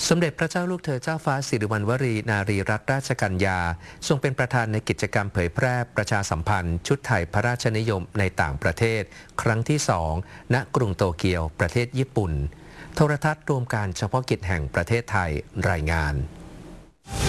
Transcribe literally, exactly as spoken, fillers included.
สมเด็จพระเจ้าลูกเธอเจ้าฟ้าสิริวัณวรีนารีรัตนราชกัญญาทรงเป็นประธานในกิจกรรมเผยแพร่ประชาสัมพันธ์ชุดไทยพระราชนิยมในต่างประเทศครั้งที่สองณกรุงโตเกียวประเทศญี่ปุ่นโทรทัศน์รวมการเฉพาะกิจแห่งประเทศไทยรายงาน